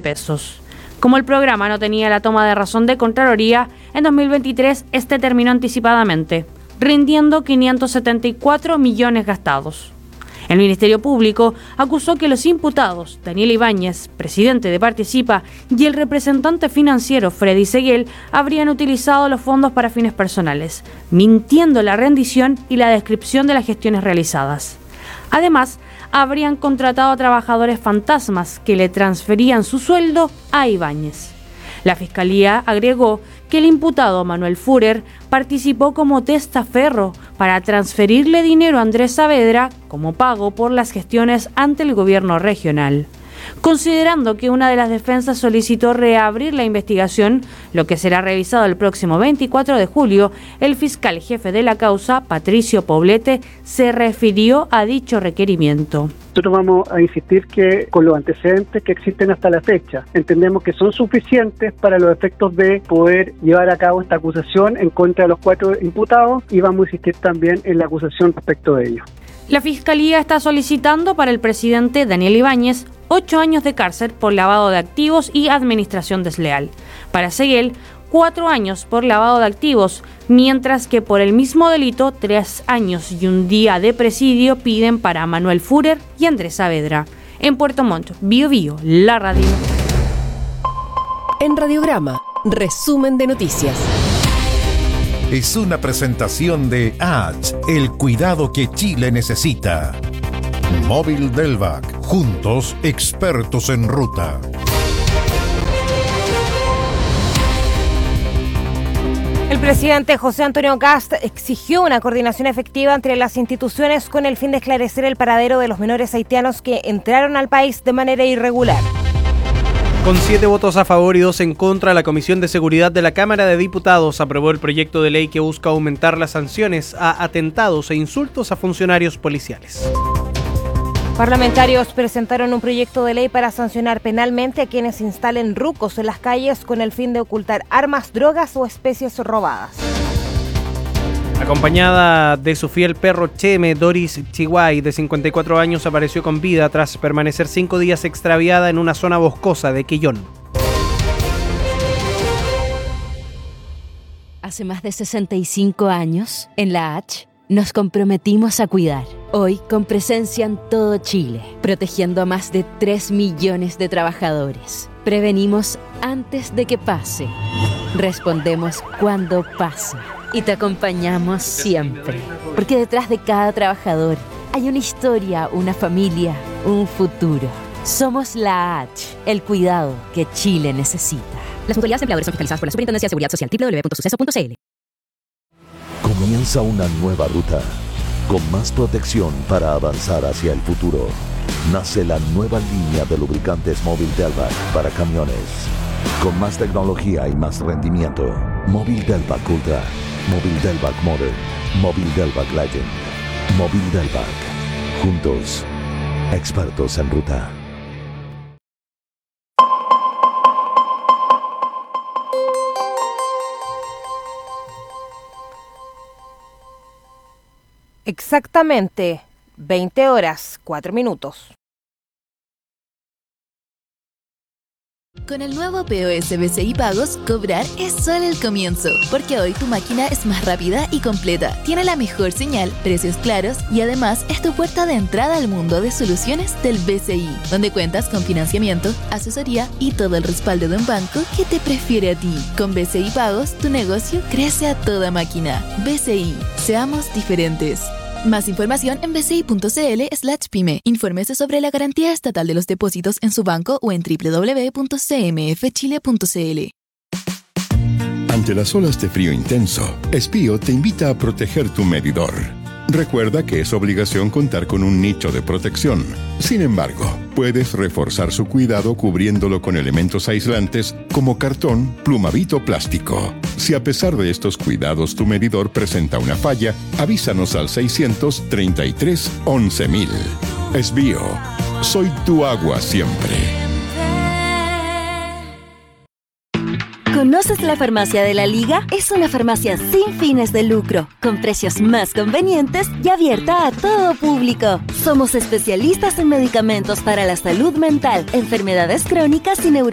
pesos. Como el programa no tenía la toma de razón de Contraloría, en 2023 este terminó anticipadamente, rindiendo 574 millones gastados. El Ministerio Público acusó que los imputados Daniel Ibáñez, presidente de Participa, y el representante financiero Freddy Seguel habrían utilizado los fondos para fines personales, mintiendo la rendición y la descripción de las gestiones realizadas. Además, habrían contratado a trabajadores fantasmas que le transferían su sueldo a Ibáñez. La Fiscalía agregó que el imputado Manuel Führer participó como testaferro para transferirle dinero a Andrés Saavedra como pago por las gestiones ante el gobierno regional. Considerando que una de las defensas solicitó reabrir la investigación, lo que será revisado el próximo 24 de julio, el fiscal jefe de la causa, Patricio Poblete, se refirió a dicho requerimiento. Nosotros vamos a insistir que con los antecedentes que existen hasta la fecha, entendemos que son suficientes para los efectos de poder llevar a cabo esta acusación en contra de los 4 imputados y vamos a insistir también en la acusación respecto de ellos. La Fiscalía está solicitando para el presidente Daniel Ibáñez 8 años de cárcel por lavado de activos y administración desleal. Para Seguel, 4 años por lavado de activos, mientras que por el mismo delito 3 años y 1 día de presidio piden para Manuel Führer y Andrés Saavedra. En Puerto Montt, Bío Bío, la radio. En Radiograma, resumen de noticias. Es una presentación de ATS, el cuidado que Chile necesita. Móvil Delvac, juntos expertos en ruta. El presidente José Antonio Kast exigió una coordinación efectiva entre las instituciones con el fin de esclarecer el paradero de los menores haitianos que entraron al país de manera irregular. Con 7 votos a favor y 2 en contra, la Comisión de Seguridad de la Cámara de Diputados aprobó el proyecto de ley que busca aumentar las sanciones a atentados e insultos a funcionarios policiales. Parlamentarios presentaron un proyecto de ley para sancionar penalmente a quienes instalen rucos en las calles con el fin de ocultar armas, drogas o especies robadas. Acompañada de su fiel perro Cheme, Doris Chihuay, de 54 años, apareció con vida tras permanecer 5 días extraviada en una zona boscosa de Quillón. Hace más de 65 años, en la H, nos comprometimos a cuidar. Hoy, con presencia en todo Chile, protegiendo a más de 3 millones de trabajadores. Prevenimos antes de que pase. Respondemos cuando pasa. Y te acompañamos siempre. Porque detrás de cada trabajador hay una historia, una familia, un futuro. Somos la H, el cuidado que Chile necesita. Las mutualidades empleadores son fiscalizadas por la Superintendencia de Seguridad Social, www.suceso.cl. Comienza una nueva ruta, con más protección para avanzar hacia el futuro. Nace la nueva línea de lubricantes Móvil Delvac para camiones, con más tecnología y más rendimiento. Móvil Delvac Ultra, Móvil Delvac Modern, Móvil Delvac Legend, Móvil Delvac. Juntos, expertos en ruta. Exactamente 20 horas, 4 minutos. Con el nuevo POS BCI Pagos, cobrar es solo el comienzo, porque hoy tu máquina es más rápida y completa, tiene la mejor señal, precios claros y además es tu puerta de entrada al mundo de soluciones del BCI, donde cuentas con financiamiento, asesoría y todo el respaldo de un banco que te prefiere a ti. Con BCI Pagos, tu negocio crece a toda máquina. BCI, seamos diferentes. Más información en bci.cl/pyme. Infórmese sobre la garantía estatal de los depósitos en su banco o en www.cmfchile.cl. Ante las olas de frío intenso, Espío te invita a proteger tu medidor. Recuerda que es obligación contar con un nicho de protección. Sin embargo, puedes reforzar su cuidado cubriéndolo con elementos aislantes como cartón, plumavit o plástico. Si a pesar de estos cuidados tu medidor presenta una falla, avísanos al 633 11.000. Espío, soy tu agua siempre. ¿Conoces la Farmacia de la Liga? Es una farmacia sin fines de lucro, con precios más convenientes y abierta a todo público. Somos especialistas en medicamentos para la salud mental, enfermedades crónicas y neurológicas.